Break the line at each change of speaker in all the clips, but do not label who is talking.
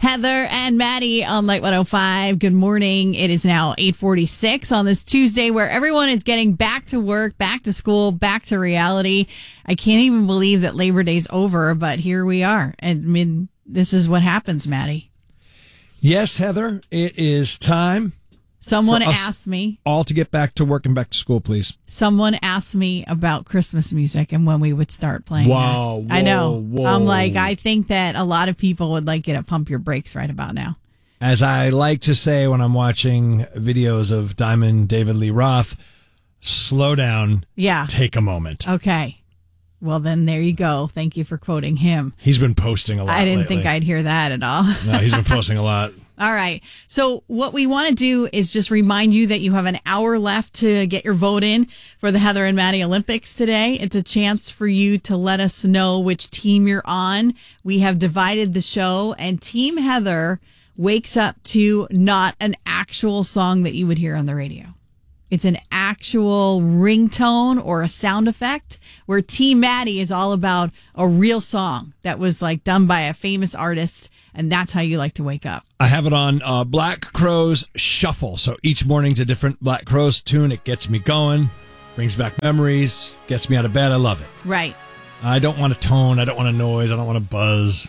Heather and Maddie on Light 105. Good morning. It is now 8:46 on this Tuesday where everyone is getting back to work, back to school, back to reality. I can't even believe that Labor Day's over, but here we are. I mean, this is what happens, Maddie.
Yes, Heather, it is time.
Someone asked me.
All to get back to work and back to school, please.
Someone asked me about Christmas music and when we would start playing.
Wow.
I know.
Whoa.
I'm like, I think that a lot of people would like you to pump your brakes right about now.
As I like to say when I'm watching videos of Diamond David Lee Roth, slow down.
Yeah.
Take a moment.
Okay. Well, then there you go. Thank you for quoting him.
He's been posting a lot
I didn't
lately.
think I'd hear that at all.
No, he's been posting a lot.
All right. So what we want to do is just remind you that you have an hour left to get your vote in for the Heather and Maddie Olympics today. It's a chance for you to let us know which team you're on. We have divided the show, and Team Heather wakes up to not an actual song that you would hear on the radio. It's an actual ringtone or a sound effect, where Team Maddie is all about a real song that was like done by a famous artist. And that's how you like to wake up.
I have it on Black Crowes Shuffle. So each morning's a different Black Crowes tune. It gets me going, brings back memories, gets me out of bed. I love it.
Right.
I don't want a tone. I don't want a noise. I don't want a buzz.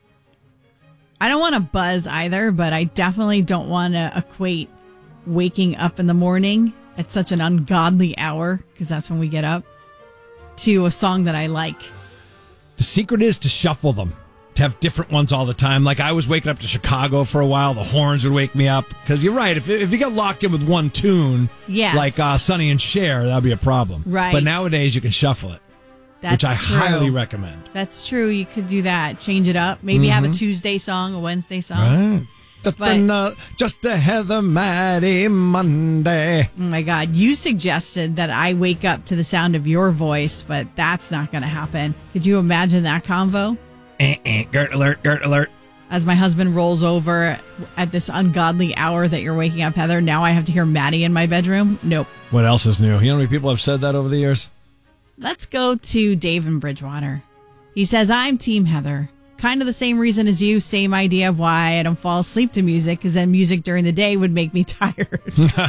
I don't want to buzz either, but I definitely don't want to equate waking up in the morning at such an ungodly hour, because that's when we get up, to a song that I like.
The secret is to shuffle them. To have different ones all the time. Like I was waking up to Chicago for a while. The horns would wake me up. Because you're right. If you get locked in with one tune,
yes,
like Sonny and Cher, that'd be a problem.
Right.
But nowadays you can shuffle it.
That's
which I
true.
highly recommend.
That's true. You could do that. Change it up. Maybe have a Tuesday song, a Wednesday song.
Right. Just a Heather Maddie Monday.
Oh my God. You suggested that I wake up to the sound of your voice, but that's not going to happen. Could you imagine that convo?
Gert alert, Gert alert.
As my husband rolls over at this ungodly hour that you're waking up, Heather, now I have to hear Maddie in my bedroom? Nope.
What else is new? You know how many people have said that over the years?
Let's go to Dave in Bridgewater. He says, I'm Team Heather. Kind of the same reason as you. Same idea of why I don't fall asleep to music, because then music during the day would make me tired.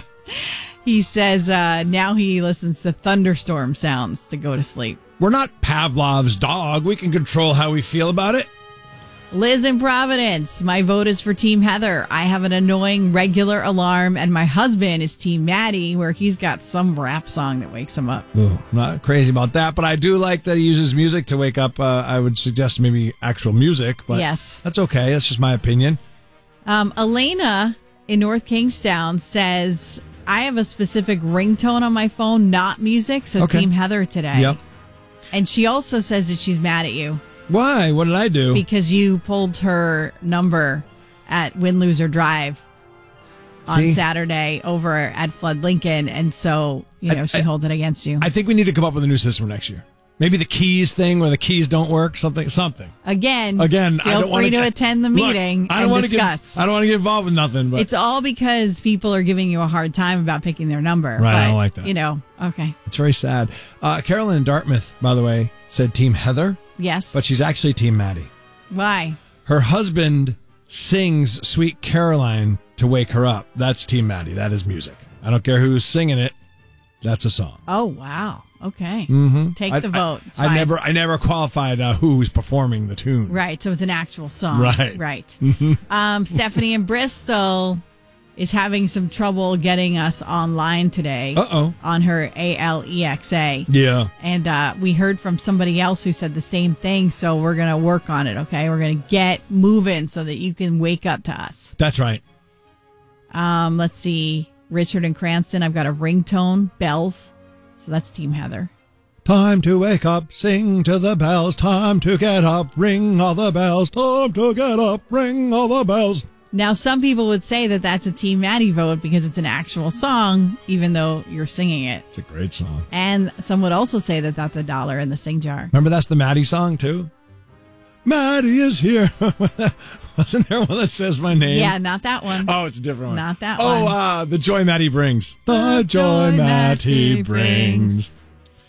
He says now he listens to thunderstorm sounds to go to sleep.
We're not Pavlov's dog. We can control how we feel about it.
Liz in Providence. My vote is for Team Heather. I have an annoying regular alarm, and my husband is Team Maddie, where he's got some rap song that wakes him up.
Ooh, not crazy about that, but I do like that he uses music to wake up. I would suggest maybe actual music, but
yes,
that's okay. That's just my opinion.
Elena in North Kingstown says, I have a specific ringtone on my phone, not music, so
okay.
Team Heather today.
Yep.
And she also says that she's mad at you.
Why? What did I do?
Because you pulled her number at Win, Lose, or Drive on Saturday over at Flood Lincoln. And so, she holds it against you.
I think we need to come up with a new system next year. Maybe the keys thing where the keys don't work, something.
Again,
feel
free to attend the meeting and discuss.
I don't want to get involved with nothing. But
it's all because people are giving you a hard time about picking their number.
Right,
but,
I don't like that.
Okay.
It's very sad. Carolyn in Dartmouth, by the way, said Team Heather.
Yes.
But she's actually Team Maddie.
Why?
Her husband sings Sweet Caroline to wake her up. That's Team Maddie. That is music. I don't care who's singing it. That's a song.
Oh, wow. Okay.
Mm-hmm.
Take the vote.
I never qualified who's performing the tune.
Right. So it's an actual song.
Right.
Stephanie in Bristol is having some trouble getting us online today. On her Alexa.
Yeah.
And we heard from somebody else who said the same thing. So we're going to work on it. Okay. We're going to get moving so that you can wake up to us.
That's right.
Let's see. Richard and Cranston. I've got a ringtone, bells. So that's Team Heather.
Time to wake up, sing to the bells. Time to get up, ring all the bells. Time to get up, ring all the bells.
Now, some people would say that that's a Team Maddie vote because it's an actual song, even though you're singing it.
It's a great song.
And some would also say that that's $1 in the sing jar.
Remember, that's the Maddie song, too? Maddie is here. Wasn't there one that says my name?
Yeah, not that one.
Oh, it's a different one.
Not that one.
The joy Maddie brings. The joy Maddie brings.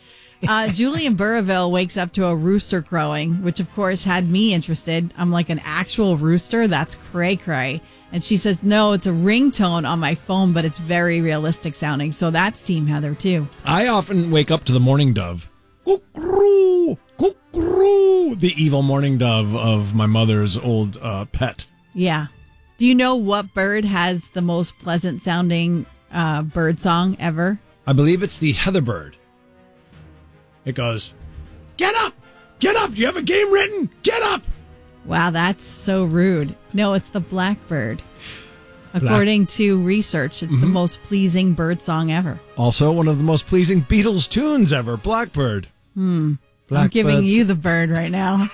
Julie in Burrillville wakes up to a rooster crowing, which of course had me interested. I'm like, an actual rooster? That's cray-cray. And she says, no, it's a ringtone on my phone, but it's very realistic sounding. So that's Team Heather, too.
I often wake up to the morning dove. Cuckoo, cuckoo, the evil morning dove of my mother's old pet.
Yeah. Do you know what bird has the most pleasant sounding bird song ever?
I believe it's the heather bird. It goes, get up! Get up! Do you have a game written? Get up!
Wow, that's so rude. No, it's the blackbird. According to research, it's the most pleasing bird song ever.
Also, one of the most pleasing Beatles tunes ever, Blackbird.
I'm giving you the bird right now.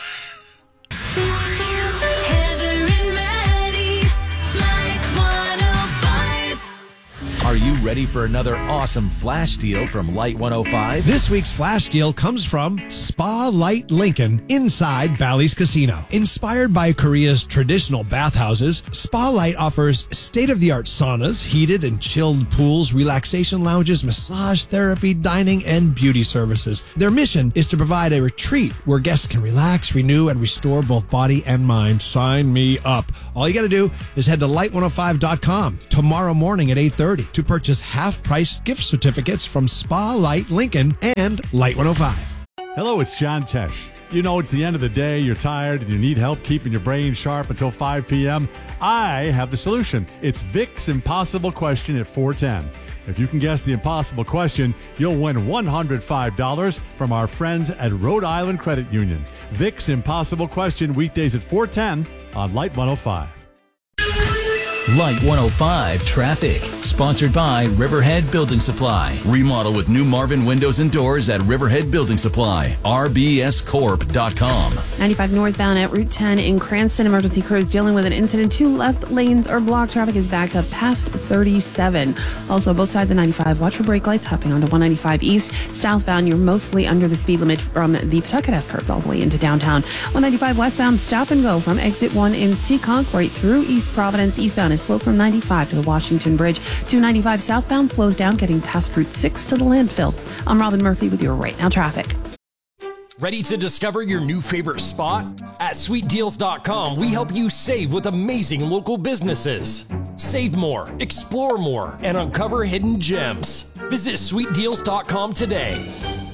Are you ready for another awesome flash deal from Light 105?
This week's flash deal comes from Spa Light Lincoln inside Bally's Casino. Inspired by Korea's traditional bathhouses, Spa Light offers state-of-the-art saunas, heated and chilled pools, relaxation lounges, massage therapy, dining, and beauty services. Their mission is to provide a retreat where guests can relax, renew, and restore both body and mind. Sign me up. All you got to do is head to light105.com tomorrow morning at 8:30 to purchase half-price gift certificates from Spa Light Lincoln and Light 105.
Hello, it's John Tesh. You know, it's the end of the day, you're tired, and you need help keeping your brain sharp until 5 p.m. I have the solution. It's Vic's Impossible Question at 410. If you can guess the impossible question, you'll win $105 from our friends at Rhode Island Credit Union. Vic's Impossible Question, weekdays at 410 on Light 105.
Light 105 Traffic, sponsored by Riverhead Building Supply. Remodel with new Marvin windows and doors at Riverhead Building Supply. rbscorp.com.
95 northbound at Route 10 in Cranston. Emergency crews dealing with an incident. 2 left lanes are blocked. Traffic is backed up past 37. Also, both sides of 95. Watch for brake lights. Hopping onto 195 east. Southbound, you're mostly under the speed limit from the Pawtucket S-curves all the way into downtown. 195 westbound, stop and go from exit 1 in Seekonk right through East Providence. Eastbound is slow from 95 to the Washington Bridge. 295 southbound slows down getting past Route 6 to the landfill. I'm Robin Murphy with your Right Now traffic.
Ready to discover your new favorite spot? At sweetdeals.com, we help you save with amazing local businesses. Save more, explore more, and uncover hidden gems. Visit sweetdeals.com today.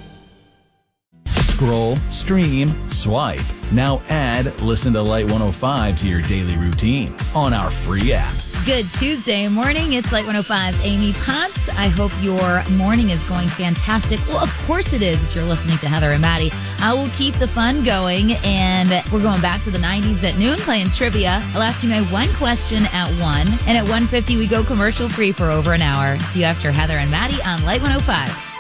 Scroll, stream, swipe. Now add Listen to Light 105 to your daily routine on our free app.
Good Tuesday morning. It's Light 105's Amy Potts. I hope your morning is going fantastic. Well, of course it is if you're listening to Heather and Maddie. I will keep the fun going, and we're going back to the 90s at noon playing trivia. I'll ask you my one question at 1, and at 1:50 we go commercial free for over an hour. See you after Heather and Maddie on Light 105.